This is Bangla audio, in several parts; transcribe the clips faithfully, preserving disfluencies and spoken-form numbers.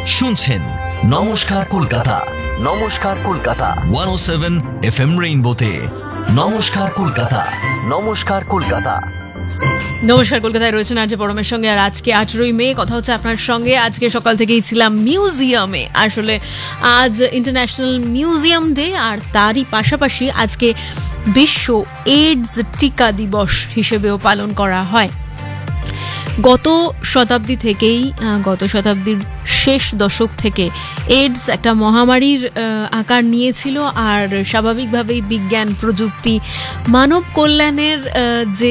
শুনছেন নমস্কার কলকাতা, নমস্কার কলকাতা ওয়ান ও সেভেন এফ এম রেইনবোতে। নমস্কার কলকাতা, নমস্কার কলকাতা। নমস্কার কলকাতায় রয়েছেন আর্য পরমের সঙ্গে। আর আজকে আঠেরোই মে কথা হচ্ছে আপনার সঙ্গে। আজকে সকাল থেকেই ছিলাম মিউজিয়ামে। আসলে আজ ইন্টারন্যাশনাল মিউজিয়াম ডে, আর তারই পাশাপাশি আজকে বিশ্ব এইডস টিকা দিবস হিসেবেও পালন করা হয়। গত শতাব্দী থেকেই, গত শতাব্দীর শেষ দশক থেকে এইডস একটা মহামারীর আকার নিয়েছিল। আর স্বাভাবিকভাবেই বিজ্ঞান, প্রযুক্তি, মানব কল্যাণের যে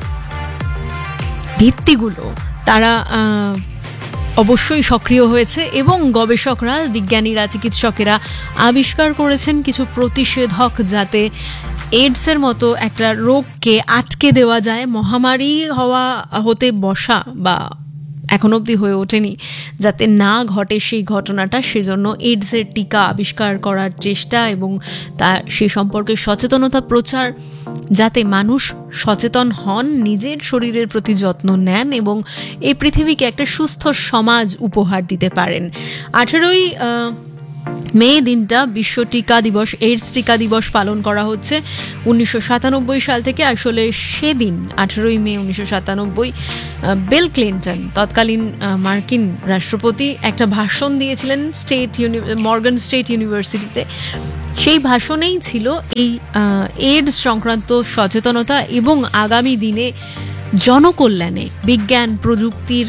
ভিত্তিগুলো তারা অবশ্যই সক্রিয় হয়েছে এবং গবেষকরা, বিজ্ঞানীরা, চিকিৎসকেরা আবিষ্কার করেছেন কিছু প্রতিষেধক, যাতে এইডসের মতো একটা রোগকে আটকে দেওয়া যায়। মহামারী হওয়া হতে বসা বা এখন অবধি হয়ে ওঠেনি, যাতে না ঘটে সেই ঘটনাটা, সেজন্য এইডসের টিকা আবিষ্কার করার চেষ্টা এবং তা সে সম্পর্কে সচেতনতা প্রচার, যাতে মানুষ সচেতন হন, নিজের শরীরের প্রতি যত্ন নেন এবং এই পৃথিবীকে একটা সুস্থ সমাজ উপহার দিতে পারেন। আঠেরোই মে দিনটা বিশ্ব টিকা দিবস, এইডস টিকা দিবস পালন করা হচ্ছে উনিশশো সাতানব্বই সাল থেকে। আসলে সেদিন আঠেরোই মে উনিশশো সাতানব্বই বিল ক্লিন্টন, তৎকালীন মার্কিন রাষ্ট্রপতি, একটা ভাষণ দিয়েছিলেন স্টেট মর্গান স্টেট ইউনিভার্সিটিতে। সেই ভাষণেই ছিল এই এইডস সংক্রান্ত সচেতনতা এবং আগামী দিনে জনকল্যাণে বিজ্ঞান, প্রযুক্তির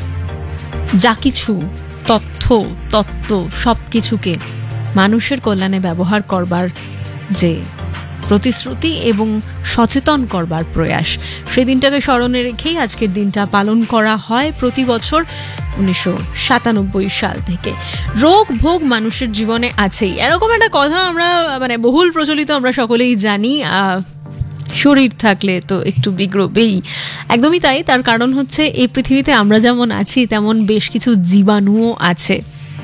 যা কিছু তথ্য তত্ত্ব সব কিছুকে মানুষের কল্যাণে ব্যবহার করবার যে প্রতিশ্রুতি এবং সচেতন করবার প্রয়াস, সেই দিনটাকে স্মরণে রেখেই আজকের দিনটা পালন করা হয় প্রতি বছর উনিশশো সাতানব্বই সাল থেকে। রোগ ভোগ মানুষের জীবনে আছেই, এরকম একটা কথা আমরা মানে বহুল প্রচলিত, আমরা সকলেই জানি। শরীর থাকলে তো একটু বিগ্রবেই, একদমই তাই। তার কারণ হচ্ছে এই পৃথিবীতে আমরা যেমন আছি তেমন বেশ কিছু জীবাণুও আছে।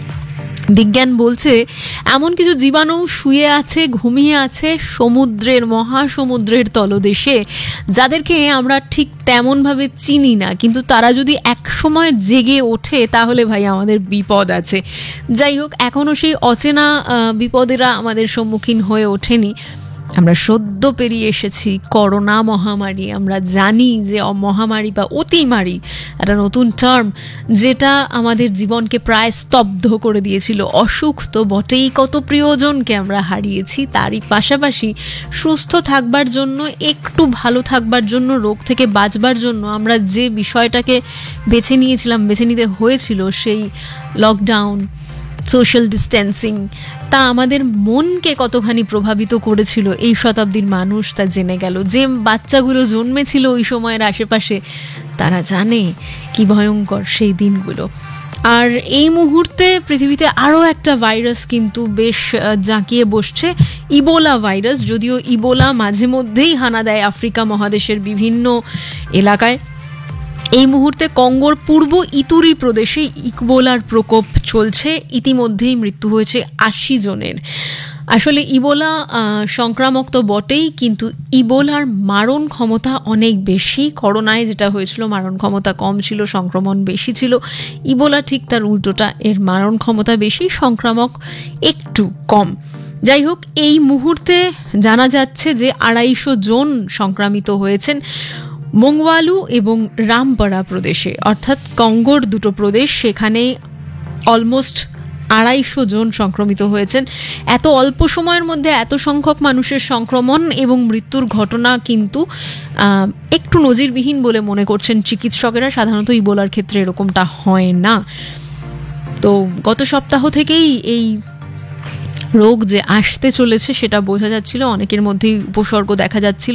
বিজ্ঞান বলছে এমন কিছু জীবাণু শুয়ে আছে, ঘুমিয়ে আছে সমুদ্রের, মহাসমুদ্রের তলদেশে, যাদেরকে আমরা ঠিক তেমনভাবে চিনি না, কিন্তু তারা যদি এক সময় জেগে ওঠে তাহলে ভাই আমাদের বিপদ আছে। যাই হোক, এখনও সেই অচেনা বিপদেরা আমাদের সম্মুখীন হয়ে ওঠেনি। আমরা সদ্য পেরিয়ে এসেছি করোনা মহামারী। আমরা জানি যে মহামারী বা অতিমারী একটা নতুন টার্ম, যেটা আমাদের জীবনকে প্রায় স্তব্ধ করে দিয়েছিল। অসুখ তো বটেই, কত প্রিয়জনকে আমরা হারিয়েছি। তারই পাশাপাশি সুস্থ থাকবার জন্য, একটু ভালো থাকবার জন্য, রোগ থেকে বাঁচবার জন্য আমরা যে বিষয়টাকে বেছে নিয়েছিলাম, বেছে নিতে হয়েছিল, সেই লকডাউন, সোশ্যাল ডিস্টেন্সিং, তা আমাদের মনকে কতখানি প্রভাবিত করেছিল এই শতাব্দীর মানুষ তা জেনে গেল। যে বাচ্চাগুলো জন্মেছিল ওই সময়ের আশেপাশে, তারা জানে কি ভয়ঙ্কর সেই দিনগুলো। আর এই মুহূর্তে পৃথিবীতে আরও একটা ভাইরাস কিন্তু বেশ জাঁকিয়ে বসছে, ইবোলা ভাইরাস। যদিও ইবোলা মাঝে মধ্যেই হানা দেয় আফ্রিকা মহাদেশের বিভিন্ন এলাকায়, এই মুহূর্তে কঙ্গোর পূর্ব ইতুরি প্রদেশে ইবোলার প্রকোপ চলছে। ইতিমধ্যেই মৃত্যু হয়েছে আশি জনের। আসলে ইবোলা সংক্রামক তো বটেই, কিন্তু ইবোলার মারণ ক্ষমতা অনেক বেশি। করোনায় যেটা হয়েছিল মারণ ক্ষমতা কম ছিল, সংক্রমণ বেশি ছিল। ইবোলা ঠিক তার উল্টোটা, এর মারণ ক্ষমতা বেশি, সংক্রামক একটু কম। যাই হোক, এই মুহূর্তে জানা যাচ্ছে যে আড়াইশো জন সংক্রামিত হয়েছেন মংওয়ালু এবং রামপাড়া প্রদেশে, অর্থাৎ কঙ্গোর দুটো প্রদেশ, সেখানে অলমোস্ট আড়াইশো জন সংক্রমিত হয়েছেন। এত অল্প সময়ের মধ্যে এত সংখ্যক মানুষের সংক্রমণ এবং মৃত্যুর ঘটনা কিন্তু একটু নজিরবিহীন বলে মনে করছেন চিকিৎসকেরা। সাধারণত ইবোলার ক্ষেত্রে এরকমটা হয় না। তো গত সপ্তাহ থেকেই এই রোগ যে আসতে চলেছে সেটা বোঝা যাচ্ছিল, অনেকের মধ্যেই উপসর্গ দেখা যাচ্ছিল।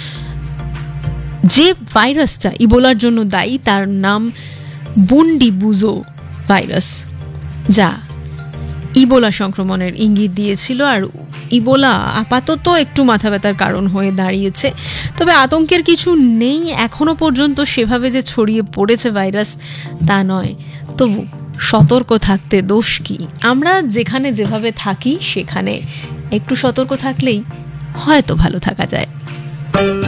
যে ভাইরাসটা ইবোলার জন্য দায়ী তার নাম বুন্ডিবুজো ভাইরাস, যা ইবোলা সংক্রমণের ইঙ্গিত দিয়েছিল। আর ইবোলা আপাতত একটু মাথা ব্যথার কারণ হয়ে দাঁড়িয়েছে, তবে আতঙ্কের কিছু নেই এখনো পর্যন্ত। সেভাবে যে ছড়িয়ে পড়েছে ভাইরাস তা নয়, তবু সতর্ক থাকতে দোষ কি? আমরা যেখানে যেভাবে থাকি সেখানে একটু সতর্ক থাকলেই হয়তো ভালো থাকা যায়।